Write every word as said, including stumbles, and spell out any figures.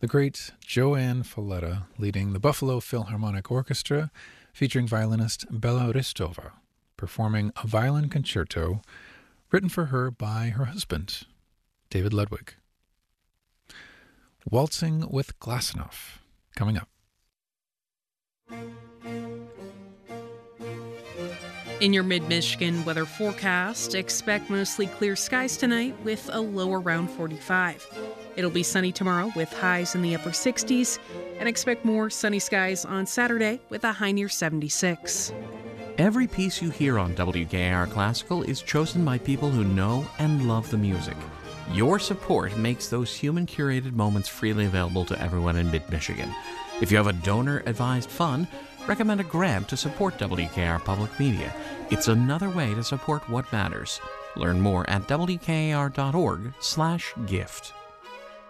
The great Joanne Falletta leading the Buffalo Philharmonic Orchestra, featuring violinist Bela Ristova, performing a violin concerto written for her by her husband, David Ludwig. Waltzing with Glassenough, coming up. In your mid-Michigan weather forecast, expect mostly clear skies tonight with a low around forty-five. It'll be sunny tomorrow with highs in the upper sixties, and expect more sunny skies on Saturday with a high near seventy-six. Every piece you hear on W K A R Classical is chosen by people who know and love the music. Your support makes those human-curated moments freely available to everyone in mid-Michigan. If you have a donor-advised fund, recommend a grant to support W K A R Public Media. It's another way to support what matters. Learn more at W K A R dot org slash gift.